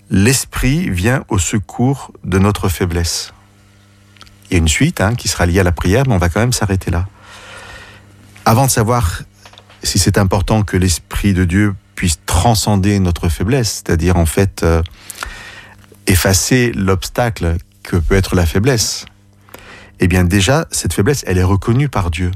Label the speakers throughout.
Speaker 1: l'Esprit vient au secours de notre faiblesse. Il y a une suite qui sera liée à la prière, mais on va quand même s'arrêter là. Avant de savoir si c'est important que l'Esprit de Dieu puisse transcender notre faiblesse, c'est-à-dire en fait effacer l'obstacle que peut être la faiblesse, eh bien déjà, cette faiblesse, elle est reconnue par Dieu.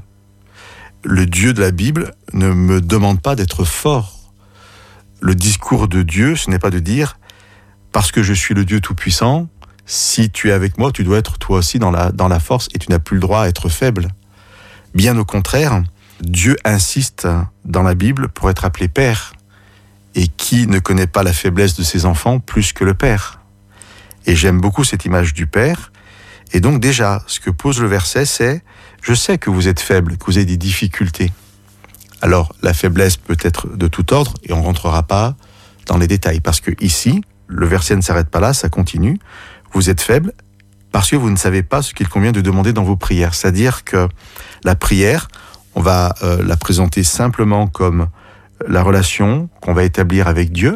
Speaker 1: Le Dieu de la Bible ne me demande pas d'être fort. Le discours de Dieu, ce n'est pas de dire « parce que je suis le Dieu Tout-Puissant, si tu es avec moi, tu dois être toi aussi dans la force et tu n'as plus le droit à être faible. » Bien au contraire, Dieu insiste dans la Bible pour être appelé Père. Et qui ne connaît pas la faiblesse de ses enfants plus que le Père? Et j'aime beaucoup cette image du Père. Et donc déjà, ce que pose le verset, c'est « Je sais que vous êtes faible, que vous avez des difficultés. » Alors, la faiblesse peut être de tout ordre, et on ne rentrera pas dans les détails. Parce que ici, le verset ne s'arrête pas là, ça continue. Vous êtes faible parce que vous ne savez pas ce qu'il convient de demander dans vos prières. C'est-à-dire que la prière, on va la présenter simplement comme la relation qu'on va établir avec Dieu.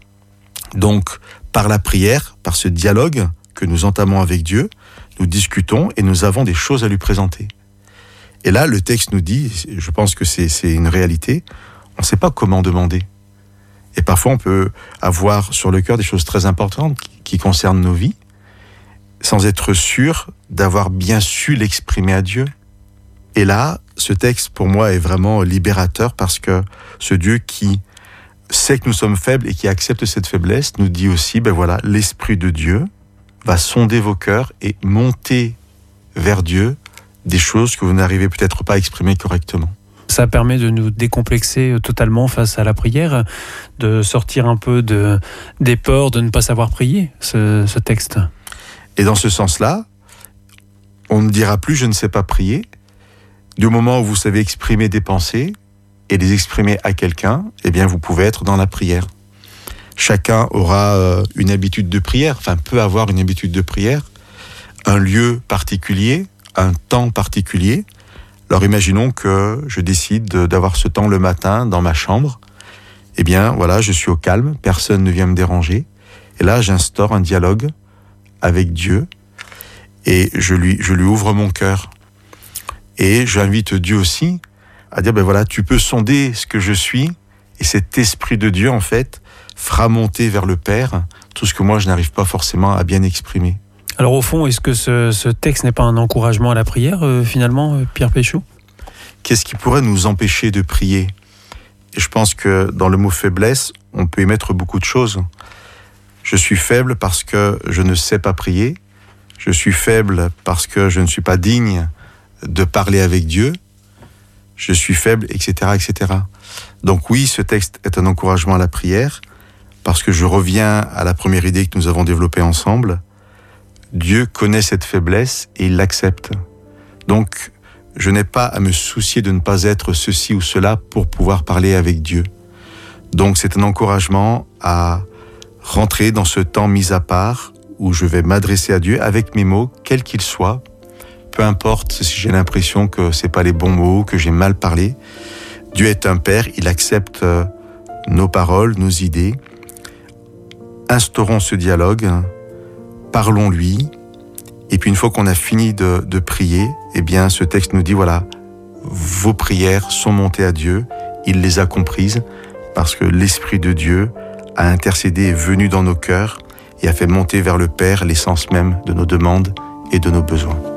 Speaker 1: Donc, par la prière, par ce dialogue que nous entamons avec Dieu, nous discutons et nous avons des choses à lui présenter. Et là, le texte nous dit, je pense que c'est une réalité, on ne sait pas comment demander. Et parfois, on peut avoir sur le cœur des choses très importantes qui concernent nos vies, sans être sûr d'avoir bien su l'exprimer à Dieu. Et là, ce texte, pour moi, est vraiment libérateur parce que ce Dieu qui sait que nous sommes faibles et qui accepte cette faiblesse nous dit aussi, l'Esprit de Dieu va sonder vos cœurs et monter vers Dieu des choses que vous n'arrivez peut-être pas à exprimer correctement.
Speaker 2: Ça permet de nous décomplexer totalement face à la prière, de sortir un peu des peurs de ne pas savoir prier, ce texte.
Speaker 1: Et dans ce sens-là, on ne dira plus « je ne sais pas prier ». Du moment où vous savez exprimer des pensées et les exprimer à quelqu'un, eh bien vous pouvez être dans la prière. Chacun aura une habitude de prière, peut avoir une habitude de prière, un lieu particulier, un temps particulier. Alors imaginons que je décide d'avoir ce temps le matin dans ma chambre. Eh bien voilà, je suis au calme, personne ne vient me déranger. Et là, j'instaure un dialogue avec Dieu et je lui ouvre mon cœur. Et j'invite Dieu aussi à dire, tu peux sonder ce que je suis, et cet Esprit de Dieu, en fait, fera monter vers le Père tout ce que moi, je n'arrive pas forcément à bien exprimer.
Speaker 2: Alors au fond, est-ce que ce texte n'est pas un encouragement à la prière, finalement, Pierre Péchaud ?
Speaker 1: Qu'est-ce qui pourrait nous empêcher de prier ? Et je pense que dans le mot faiblesse, on peut y mettre beaucoup de choses. Je suis faible parce que je ne sais pas prier. Je suis faible parce que je ne suis pas digne de parler avec Dieu, je suis faible, etc., etc. Donc oui, ce texte est un encouragement à la prière, parce que je reviens à la première idée que nous avons développée ensemble. Dieu connaît cette faiblesse et il l'accepte. Donc, je n'ai pas à me soucier de ne pas être ceci ou cela pour pouvoir parler avec Dieu. Donc c'est un encouragement à rentrer dans ce temps mis à part, où je vais m'adresser à Dieu avec mes mots, quels qu'ils soient, peu importe si j'ai l'impression que c'est pas les bons mots, que j'ai mal parlé. Dieu est un Père, il accepte nos paroles, nos idées. Instaurons ce dialogue, parlons-lui. Et puis une fois qu'on a fini de prier, eh bien ce texte nous dit vos prières sont montées à Dieu, il les a comprises parce que l'Esprit de Dieu a intercédé, est venu dans nos cœurs et a fait monter vers le Père l'essence même de nos demandes et de nos besoins.